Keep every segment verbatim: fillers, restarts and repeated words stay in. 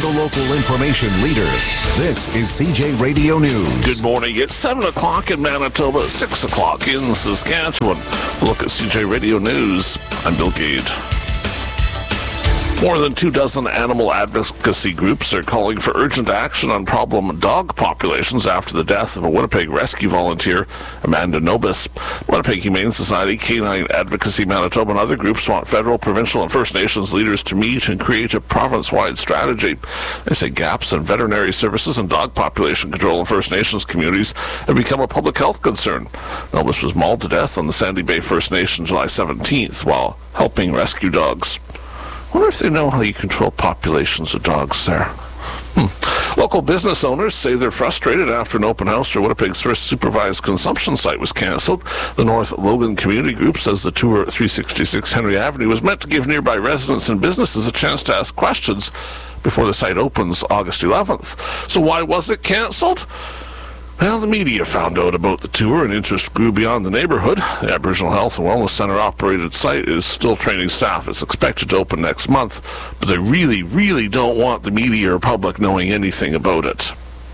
the local information leader. This is C J Radio News. Good morning. It's seven o'clock in Manitoba, six o'clock in Saskatchewan. Look at C J Radio News. I'm Bill Gade. More than two dozen animal advocacy groups are calling for urgent action on problem dog populations after the death of a Winnipeg rescue volunteer, Amanda Nobis. Winnipeg Humane Society, Canine Advocacy Manitoba, and other groups want federal, provincial, and First Nations leaders to meet and create a province-wide strategy. They say gaps in veterinary services and dog population control in First Nations communities have become a public health concern. Nobis was mauled to death on the Sandy Bay First Nation July seventeenth while helping rescue dogs. I wonder if they know how you control populations of dogs there. Hmm. Local business owners say they're frustrated after an open house for Winnipeg's first supervised consumption site was cancelled. The North Logan Community Group says the tour at three sixty-six Henry Avenue was meant to give nearby residents and businesses a chance to ask questions before the site opens August eleventh. So why was it cancelled? Well, the media found out about the tour and interest grew beyond the neighborhood. The Aboriginal Health and Wellness Centre operated site is still training staff. It's expected to open next month, but they really, really don't want the media or public knowing anything about it.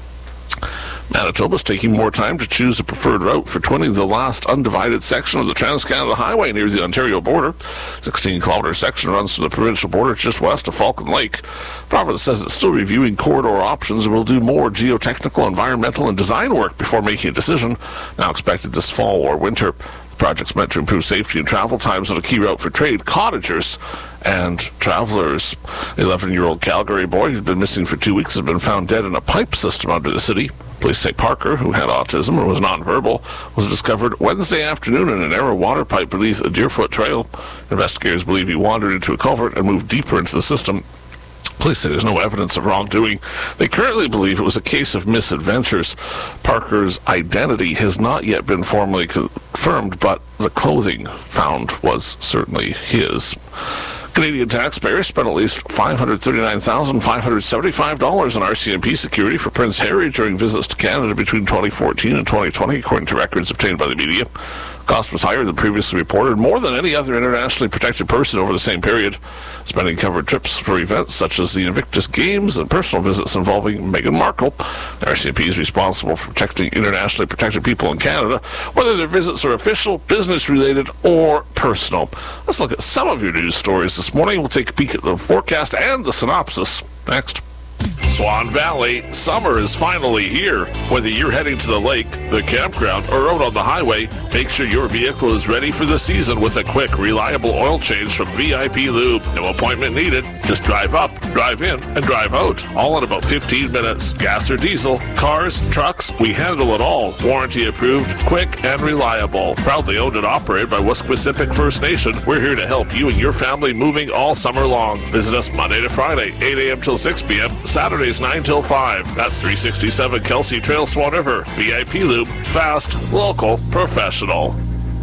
Manitoba's taking more time to choose a preferred route for twinning the last undivided section of the Trans-Canada Highway near the Ontario border. sixteen kilometre section runs from the provincial border just west of Falcon Lake. The province says it's still reviewing corridor options and will do more geotechnical, environmental, and design work before making a decision, now expected this fall or winter. The project's meant to improve safety and travel times on a key route for trade, cottagers, and travelers. The eleven-year-old Calgary boy who's been missing for two weeks has been found dead in a pipe system under the city. Police say Parker, who had autism and was nonverbal, was discovered Wednesday afternoon in a narrow water pipe beneath a Deerfoot trail. Investigators believe he wandered into a culvert and moved deeper into the system. Police say there's no evidence of wrongdoing. They currently believe it was a case of misadventures. Parker's identity has not yet been formally confirmed, but the clothing found was certainly his. Canadian taxpayers spent at least five hundred thirty-nine thousand five hundred seventy-five dollars on R C M P security for Prince Harry during visits to Canada between twenty fourteen and twenty twenty, according to records obtained by the media. Cost was higher than previously reported, more than any other internationally protected person over the same period. Spending covered trips for events such as the Invictus Games and personal visits involving Meghan Markle. The R C M P is responsible for protecting internationally protected people in Canada, whether their visits are official, business-related, or personal. Let's look at some of your news stories this morning. We'll take a peek at the forecast and the synopsis next. Swan Valley, summer is finally here. Whether you're heading to the lake, the campground, or out on the highway, make sure your vehicle is ready for the season with a quick, reliable oil change from V I P Lube. No appointment needed. Just drive up, drive in, and drive out. All in about fifteen minutes. Gas or diesel, cars, trucks, we handle it all. Warranty approved, quick, and reliable. Proudly owned and operated by Wesquissipic First Nation. We're here to help you and your family moving all summer long. Visit us Monday to Friday, eight a.m. till six p.m., Saturdays nine till five. That's three sixty-seven Kelsey Trail, Swan River. V I P Lube. Fast, local, professional.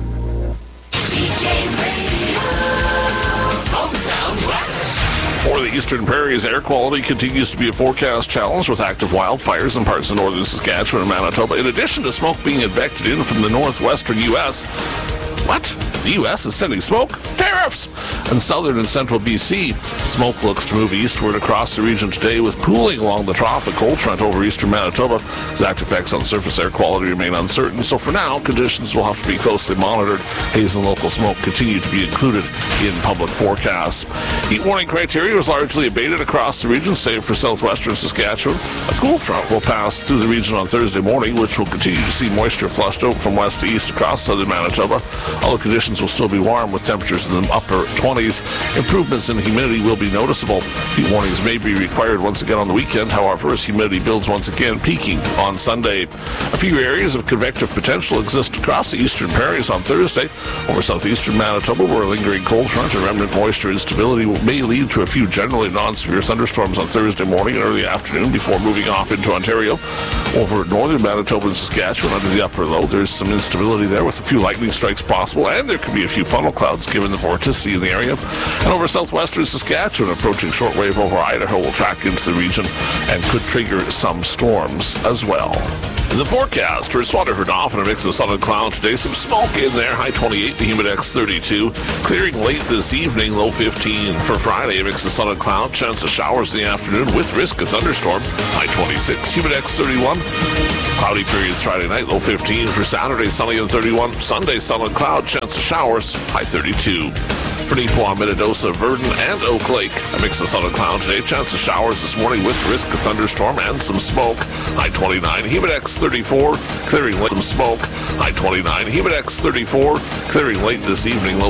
For the Eastern Prairies, air quality continues to be a forecast challenge with active wildfires in parts of northern Saskatchewan and Manitoba, in addition to smoke being ejected in from the northwestern U S What? The U S is sending smoke? Tariffs! In southern and central B C, smoke looks to move eastward across the region today with cooling along the trough of cold front over eastern Manitoba. Exact effects on surface air quality remain uncertain, so for now, conditions will have to be closely monitored. Haze and local smoke continue to be included in public forecasts. Heat warning criteria was largely abated across the region, save for southwestern Saskatchewan. A cool front will pass through the region on Thursday morning, which will continue to see moisture flushed out from west to east across southern Manitoba. Although conditions will still be warm with temperatures in the upper twenties, improvements in humidity will be noticeable. Heat warnings may be required once again on the weekend, however, as humidity builds once again, peaking on Sunday. A few areas of convective potential exist across the eastern prairies on Thursday. Over southeastern Manitoba, where a lingering cold front and remnant moisture instability may lead to a few generally non-severe thunderstorms on Thursday morning and early afternoon before moving off into Ontario. Over northern Manitoba and Saskatchewan under the upper low, there's some instability there with a few lightning strikes possible, and there could be a few funnel clouds given the vorticity in the area. And over southwestern Saskatchewan, approaching shortwave over Idaho will track into the region and could trigger some storms as well. The forecast for Swaterford off and a mix of sun and cloud today. Some smoke in there. High twenty-eight, the humidex thirty-two. Clearing late this evening, low fifteen. For Friday, a mix of sun and cloud. Chance of showers in the afternoon with risk of thunderstorm. High twenty-six, humidex thirty-one. Cloudy periods Friday night, low fifteen. For Saturday, sunny and thirty-one. Sunday, sun and cloud. Chance of showers. High thirty-two. For Neepawa, Minnedosa, Verdon, and Oak Lake, a mix of sun and cloud today. Chance of showers this morning with risk of thunderstorm and some smoke. High twenty-nine, humidex thirty-four, clearing late, some smoke. High twenty-nine, humidex thirty-four, clearing late this evening. Low